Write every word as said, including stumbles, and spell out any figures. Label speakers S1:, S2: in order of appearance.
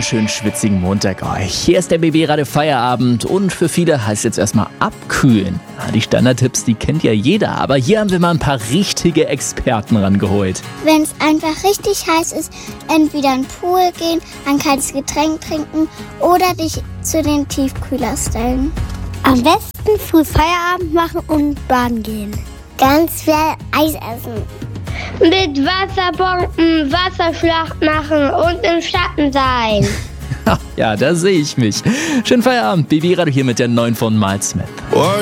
S1: wunderschönen schwitzigen Montag euch. Hier ist der B B-Radio Feierabend und für viele heißt jetzt erstmal abkühlen. Ja, die Standardtipps, die kennt ja jeder, aber hier haben wir mal ein paar richtige Experten rangeholt.
S2: Wenn es einfach richtig heiß ist, entweder in den Pool gehen, ein kaltes Getränk trinken oder dich zu den Tiefkühler stellen.
S3: Am besten früh Feierabend machen und baden gehen.
S2: Ganz viel Eis essen.
S3: Mit Wasserbomben Wasserschlacht machen und im Schatten sein.
S1: Ja, da sehe ich mich. Schönen Feierabend, B B-Radio hier mit der neuen von Miles Smith.